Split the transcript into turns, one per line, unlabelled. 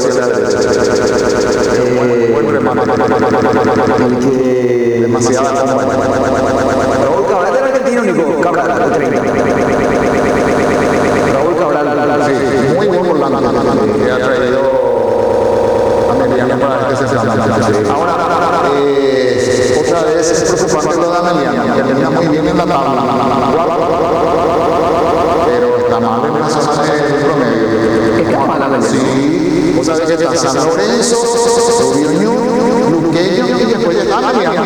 hacia la derecha. Buen remate. Demasiada.
Raúl Cabral del argentino, Nico Cabral, el 30. Raúl Cabral,
Sí, muy buen volante que ha traído a Meliano para este certamen. Ahora, otra vez es preocupante lo de Meliano, que termina muy bien en la tabla, pero está mal en la zona del promedio.
está mala la
Sí, vos sabés que está San Lorenzo, Sobrino, Luqueño y después está Meliano.